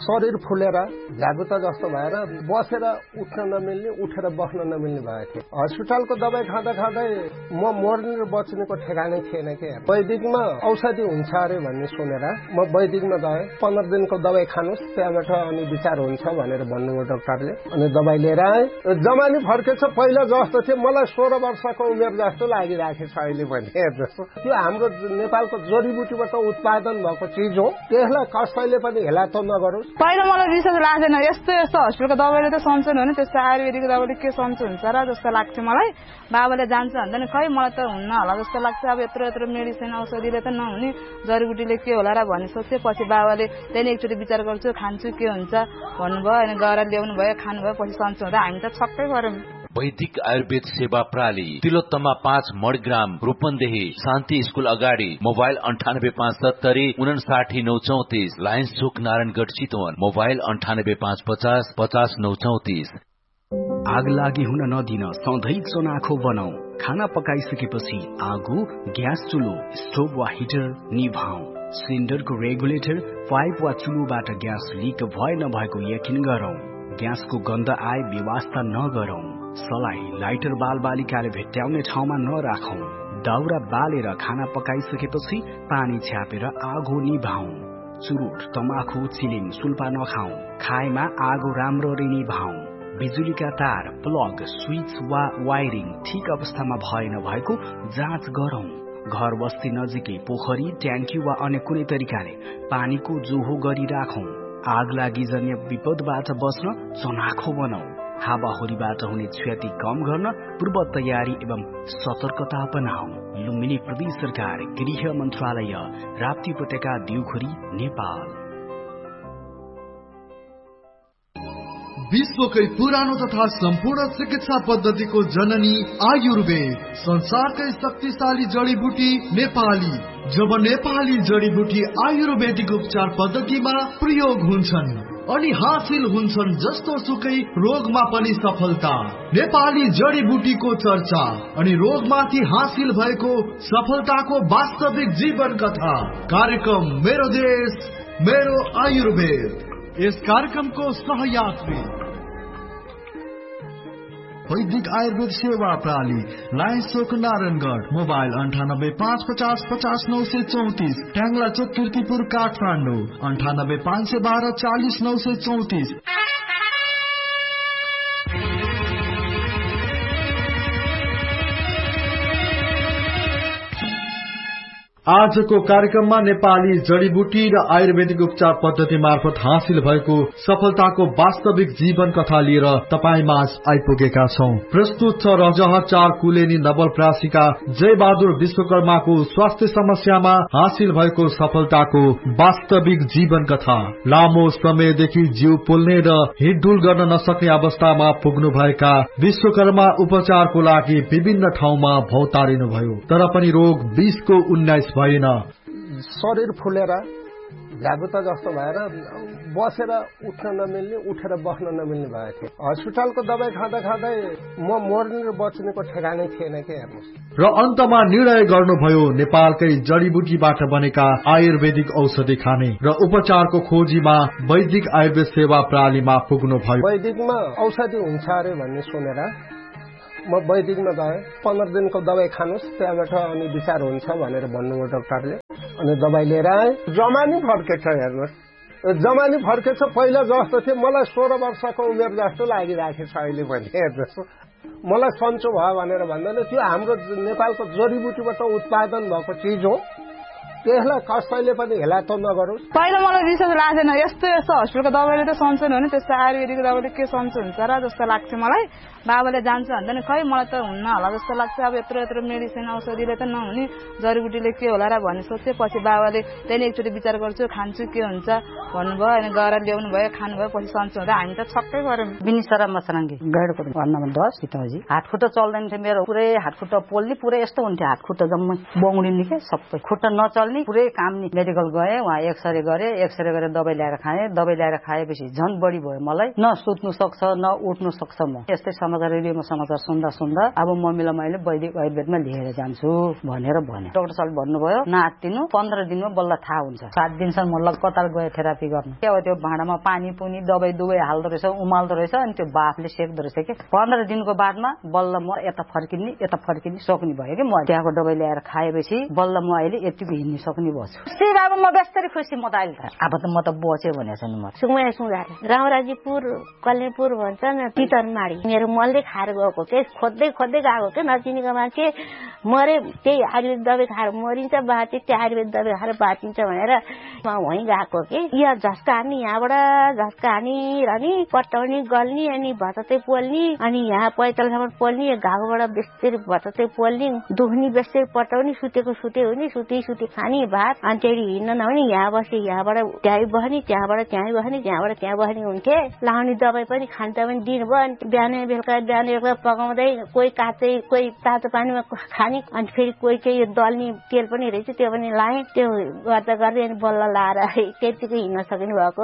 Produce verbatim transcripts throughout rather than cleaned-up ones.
शरीर फुलेर झ्यागुता जस्तो भएर बसेर उठ्न नमिल्ने उठेर बस्न नमिल्ने भएको थियो। हस्पिटलको दबाई खाँदा खाँदै म मर्ने र बच्नेको ठेगानै थिएन के। वैदिकमा औषधि हुन्छ अरे भन्ने सुनेर म वैदिकमा गएँ। पन्ध्र दिनको दबाई खानुहोस्, त्यहाँबाट अनि विचार हुन्छ भनेर भन्नुभयो डाक्टरले। अनि दबाई लिएर आएँ। जमानी फर्केछ, पहिला जस्तो थियो मलाई सोह्र वर्षको उमेर जस्तो लागिराखेछ अहिले पनि। हेर्नुहोस्, त्यो हाम्रो नेपालको जडीबुटीबाट उत्पादन भएको चिज हो, त्यसलाई कसैले पनि हेला त नगरोस्। पहिला मलाई विश्वास लाग्दैन, यस्तो यस्तो हस्पिटलको दबाईले त सन्चो हुने, त्यस्तो आयुर्वेदिक दबाईले के सन्चो हुन्छ र जस्तो लाग्थ्यो मलाई। बाबाले जान्छ भन्दा नि खै मलाई त हुन्न होला जस्तो लाग्छ। अब यत्रो यत्रो मेडिसिन औषधिले त नहुने, जडीबुटीले के होला र भन्ने सोच्थेँ। पछि बाबाले त्यहाँदेखि एकचोटि विचार गर्छु, खान्छु के हुन्छ भन्नुभयो। अनि गएर ल्याउनु भयो, खानुभयो, पछि सन्चो हुँदा हामी त छक्कै पऱ्यौँ। वैदिक आयुर्वेद सेवा प्रणाली, तिलोत्तमा पाँच मणिग्राम, रूपन्देही, शान्ति स्कूल अगाडि। मोबाइल अन्ठानब्बे पाँच सत्तरी उनासाठी नौ चौतिस, लायन्स चोक नारायणगढ़ चितवन। मोबाइल अन्ठानब्बे पाँच पचास पचास नौ चौतिस। आग लागि हुन नदिन सधैँ चनाखो बनाऊ। खाना पकाइसकेपछि आगो, ग्यास चुलो, स्टोभ वा हिटर निभाऊ। सिलिन्डरको रेगुलेटर, पाइप वा चुलोबाट ग्यास लिक भए नभएको यकिन गरौं। ग्यासको गन्ध आए व्यवस्था नगरौं। सलाई, लाइटर बाल बालिकाले भेट्टाउने ठाउँमा नराखौं। दाउरा बालेर खाना पकाइसकेपछि पानी छ्यापेर आगो निभाऊ। चुरोट, तमाखु, चिलिम, सुल्पा नखाऊ। खाएमा आगो राम्ररी निभाऊ। बिजुलीका तार, प्लग, स्विच वा वायरिङ ठिक अवस्थामा भए नभएको जाँच गरौं। घर बस्ती नजिकै पोखरी, ट्याङ्की वा अन्य कुनै तरिकाले पानीको जोहो गरी राखौं। आग लागि जन्य विपदबाट बच्न चनाखो बनाऊ। हावाहुरीबाट हुने क्षति कम गर्न पूर्व तयारी एवं सतर्कता अपनाऊ। लुम्बिनी प्रदेश सरकार, गृह मन्त्रालय, राप्ती उपत्यका, दिउखुरी, नेपाल। विश्वकै पुरानो तथा सम्पूर्ण चिकित्सा पद्धतिको जननी आयुर्वेद, संसारकै शक्तिशाली जडीबुटी नेपाली। जब नेपाली जडीबुटी आयुर्वेदिक उपचार पद्धतिमा प्रयोग हुन्छन् अनि हासिल हुन्छन् जस्तो सुकै रोगमा पनि सफलता। नेपाली जडीबुटीको चर्चा अनि रोगमाथि हासिल भएको सफलताको वास्तविक जीवन कथा। कार्यक्रम मेरो देश मेरो आयुर्वेद। यस कार्यक्रमको सहयात्री वैदिक आयुर्वेद सेवा प्रणाली, लायन्स चोक नारायणगढ़। मोबाइल अंठानब्बे पाँच पचास पचास नौ सौ चौतीस। ट्याङ्ला चोक कीर्तिपुर काठमाडौँ अंठानब्बे पाँच सौ बारह चालीस नौ सौ चौतीस। आजको कार्यक्रममा नेपाली जडीबुटी र आयुर्वेदिक उपचार पद्धति मार्फत हासिल भएको सफलताको वास्तविक जीवन कथा लिएर तपाईमाझ आइपुगेका छौं। प्रस्तुत छ रजह चार कुलेनी नवलप्रासीका जय बहादुर विश्वकर्माको स्वास्थ्य समस्यामा हासिल भएको सफलताको वास्तविक जीवन कथा। लामो समयदेखि जिउ पोल्ने र हिडडुल गर्न नसक्ने अवस्थामा पुग्नु भएका विश्वकर्मा उपचारको लागि विभिन्न ठाउँमा भौतारिनु भयो, तर पनि रोग बीसको उन्नाइस भएन। शरीर फुलेर झ्यागुता जस्तो भएर बसेर उठ्न नमिल्ने उठेर बस्न नमिल्ने भएको थियो। हस्पिटलको दबाई खाँदा खाँदै म मर्ने र बच्नेको ठेगानै थिएन के। हेर्नुहोस्, र अन्तमा निर्णय गर्नुभयो नेपालकै जडीबुटीबाट बनेका आयुर्वेदिक औषधि खाने र उपचारको खोजीमा वैदिक आयुर्वेद सेवा प्रणालीमा पुग्नु भयो। वैदिकमा औषधि हुन्छ अरे भन्ने सुनेर म वैदिकमा गएँ। पन्ध्र दिनको दबाई खानुहोस्, त्यहाँबाट अनि विचार हुन्छ भनेर भन्नुभयो डाक्टरले। अनि दबाई लिएर आएँ। जमानी फर्केछ। हेर्नुहोस्, जमानी फर्केछ, पहिला जस्तो थियो मलाई सोह्र वर्षको उमेर जस्तो लागिराखेछ अहिले पनि। हेर्नुहोस्, मलाई सन्चो भयो भनेर भन्दैन, त्यो हाम्रो नेपालको जडीबुटीबाट उत्पादन भएको चिज हो, त्यसलाई कसैले पनि हेला त नगरोस्। पहिला मलाई विश्वास लाग्दैन, यस्तो यस्तो हस्पिटलको दबाईले त सन्चो हुने, त्यस्तो आयुर्वेदिक दबाईले के सन्चो हुन्छ र जस्तो लाग्थ्यो मलाई। बाबाले जान्छ भन्दा नि खै मलाई त हुन्न होला जस्तो लाग्छ। अब यत्रो यत्रो मेडिसिन औषधिले त नहुने, जडीबुटीले के होला र भन्ने सोच्थेँ। पछि बाबाले त्यहाँदेखि एकचोटि विचार गर्छु, खान्छु के हुन्छ भन्नुभयो। अनि गएर ल्याउनु भयो, खानुभयो, पछि सन्चो हुँदा हामी त छक्कै पऱ्यौँ। बिनिसरा मसरङ्गी गैडको भन्नमा दस सीताजी हातखुट्टा चल्दैन थियो मेरो, पुरै हातखुट्टा पोल्ने, पुरै यस्तो हुन्थ्यो हातखुट्टा जम्मै बौडिने के सबै, खुट्टा नचल्ने पनि पुरै काम नि मेडिकल गए, वहाँ एक्सरे गरे, एक्सरे गरेर दबाई ल्याएर खाए, दबाई ल्याएर खाएपछि झन् बढी भयो मलाई, न सुत्नु सक्छ न उठ्नु सक्छ। म यस्तै समाचार रेडियोमा समाचार सुन्दा सुन्दा अब मम्मीलाई मैले वैदिक आयुर्वेदमा लिएर जान्छु भनेर भने। डाक्टर साहब भन्नुभयो नआत्तिनु, पन्ध्र दिनमा बल्ल थाहा हुन्छ। सात दिनसम्म म कताल गए थेरापी गर्न। के हो त्यो भाँडामा पानी पुनी दबाई दुबै हाल्दो रहेछ, उमाल्दो रहेछ, अनि त्यो बाफले सेक्दो रहेछ के। पन्ध्र दिनको बादमा बल्ल म यता फर्किने यता फर्किने सक्ने भयो कि। म त्यहाँको दबाई ल्याएर खाएपछि बल्ल म अहिले यतिको हिँड्न सक्ने भएछु। सिधा अब म बेस्तरी खुसी। म त अहिले त अब त म त बचे भनेछ नि। म सुङे सुङार रामराजीपुर कल्याणपुर भन्छ न, तितरमाडी मेरो मनले खाएर गएको के, खोज्दै खोज्दै गएको के। नचिनेको मान्छे मरे त्यही आयुर्वेद दबाई खाएर मरिन्छ, बाँचे त्यो आयुर्वेद दबाई खाएर बाँचिन्छ भनेर म वहीँ गएको कि। यहाँ झस्का हान्ने, यहाँबाट झस्का हानी रहने, पट्टाउने गल्ने, अनि भततै पोल्ने, अनि यहाँ पैतालसम्म पोल्ने, घाउबाट बेस्तरी भततै पोल्ने, दुख्ने बेस्तरी पट्टाउने, सुतेको सुते हुने, सुते सुते खाने भात। अनि त्यही हिँड्न नहुने, यहाँ बसे यहाँबाट त्यहीँ बस्ने, त्यहाँबाट त्यहीँ बस्ने, त्यहाँबाट त्यहाँ बस्ने हुन्थे। लाउने दबाई पनि खान्छ पनि दिनुभयो। अनि बिहानै बेलुका बिहान बेलुका पकाउँदै कोही काँचै कोही तातो पानीमा खाने, अनि फेरि कोही चाहिँ यो दल्ने तेल पनि रहेछ त्यो पनि लाएँ। त्यो गर्दा गर्दै अनि बल्ल लाएर त्यतिकै हिँड्न सक्नु भएको।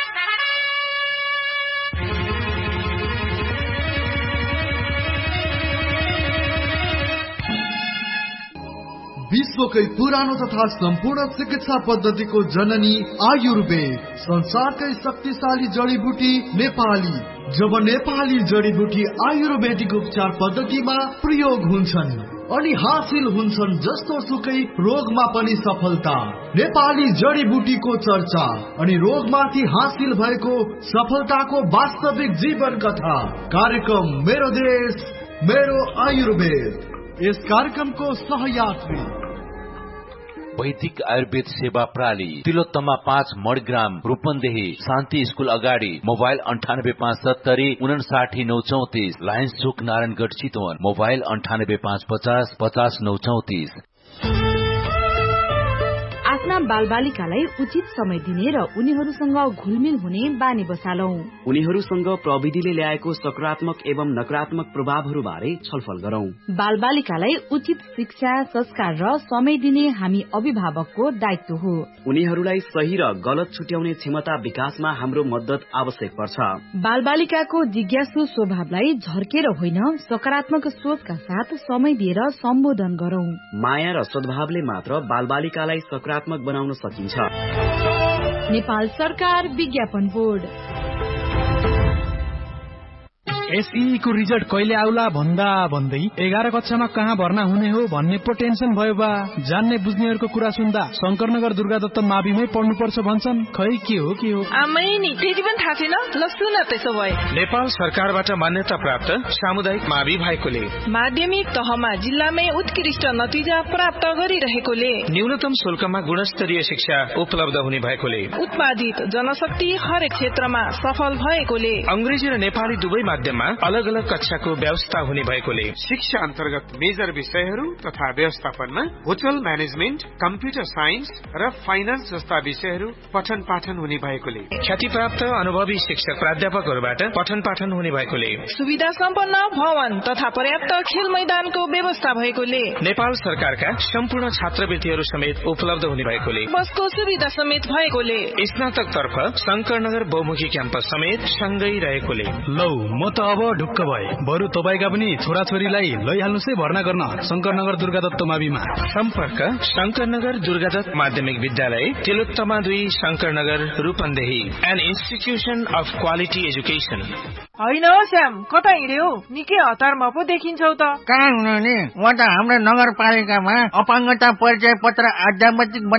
विश्वकै पुरानो तथा सम्पूर्ण चिकित्सा पद्धतिको जननी आयुर्वेद, संसारकै शक्तिशाली जडीबुटी नेपाली। जब नेपाली जडीबुटी आयुर्वेदिक उपचार पद्धतिमा प्रयोग हुन्छन् अनि हासिल हुन्छन् जस्तो सुकै रोगमा पनि सफलता। नेपाली जडीबुटीको चर्चा अनि रोगमाथि हासिल भएको सफलताको वास्तविक जीवन कथा। कार्यक्रम मेरो देश मेरो आयुर्वेद। यस कार्यक्रमको सहयात्री वैदिक आयुर्वेद सेवा प्रणाली, तिलोत्तमा पाँच मणिग्राम, रूपन्देही, शान्ति स्कूल अगाडि। मोबाइल अन्ठानब्बे पाँच सत्तरी उनासाठी नौ चौतिस, लायन्स चोक नारायणगढ चितवन। मोबाइल अन्ठानब्बे पाँच पचास पचास नौ चौतिस। आफ्ना बालबालिकालाई उचित समय दिने र उनीहरूसँग घुलमिल हुने बानी बसालौं। उनीहरूसँग प्रविधिले ल्याएको सकारात्मक एवं नकारात्मक प्रभावहरू बारे छलफल गरौं। बालबालिकालाई उचित शिक्षा, संस्कार र समय दिने हामी अभिभावकको दायित्व हो। उनीहरूलाई सही र गलत छुट्याउने क्षमता विकासमा हाम्रो मद्दत आवश्यक पर्छ। बालबालिकाको जिज्ञासु स्वभावलाई झर्केर होइन, सकारात्मक सोचका साथ समय दिएर सम्बोधन गरौं। माया र सद्भावले मात्र बालबालिकालाई सकारात्मक बनाउन सकिन्छ। नेपाल सरकार विज्ञापन बोर्ड। एसई को रिजल्ट कहिले आउला भन्दा भन्दै एघार कक्षामा कहाँ भर्ना हुने हो भन्ने पो टेन्सन भयो बा। जान्ने बुझ्नेहरूको कुरा सुन्दा शंकरनगर दुर्गादत्त माविमै पढ्नुपर्छ भन्छन्। खै के हो के हो आमै नि फेरि पनि थाहा छैन। ल सुन त्यसो भए नेपाल सरकारबाट मान्यता प्राप्त सामुदायिक मावि भएकोले, माध्यमिक तहमा जिल्लामै उत्कृष्ट नतिजा प्राप्त गरिरहेकोले, न्यूनतम शुल्कमा गुणस्तरीय शिक्षा उपलब्ध हुने भएकोले, उत्पादित जनशक्ति हरेक क्षेत्रमा सफल भएकोले, अंग्रेजी र नेपाली दुवै माध्यम अलग अलग कक्षाको व्यवस्था हुने भएकोले शिक्षा अन्तर्गत मेजर विषयहरू तथा व्यवस्थापनमा होटल म्यानेजमेन्ट, कम्प्युटर साइन्स र फाइनान्स जस्ता विषयहरू पठन पाठन हुने भएकोले, ख्यातिप्राप्त अनुभवी शिक्षक प्राध्यापकहरूबाट पठन पाठन हुने भएकोले, सुविधा सम्पन्न भवन तथा पर्याप्त खेल मैदानको व्यवस्था भएकोले, नेपाल सरकारका सम्पूर्ण छात्रवृत्तिहरू समेत उपलब्ध हुने भएकोले, बसको सुविधा समेत भएकोले, स्नातक तर्फ शंकरनगर बहुमुखी क्याम्पस समेत सँगै रहेकोले। लौ म त अब ढुक्क भए। बरु तपाईका पनि छोराछोरीलाई लैहाल्नुस् है भर्ना गर्न शंकरनगर दुर्गादत्त माविमा। सम्पर्क शंकरनगर दुर्गादत्त माध्यमिक विद्यालय, तिलोत्तमा दुई, Shankar Nagar, Rupandehi. An institution of quality education. होइन हो श्याम, कता हिँड्यौ? निकै हतारमा पो देखिन्छौ त। कहाँ हुनु नि, म त हाम्रो नगरपालिकामा अपाङ्गता परिचय पत्र आध्यात्मिक